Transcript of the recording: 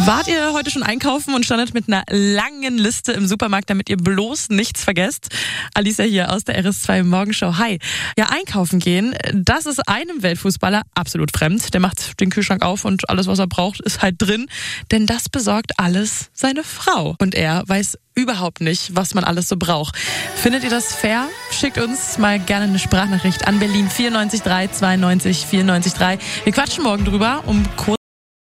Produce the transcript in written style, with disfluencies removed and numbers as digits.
Wart ihr heute schon einkaufen und standet mit einer langen Liste im Supermarkt, damit ihr bloß nichts vergesst? Alicia hier aus der RS2 Morgenshow. Hi. Ja, einkaufen gehen, das ist einem Weltfußballer absolut fremd. Der macht den Kühlschrank auf und alles, was er braucht, ist halt drin. Denn das besorgt alles seine Frau. Und er weiß überhaupt nicht, was man alles so braucht. Findet ihr das fair? Schickt uns mal gerne eine Sprachnachricht an Berlin 94 3 92 94 3. Wir quatschen morgen drüber um kurz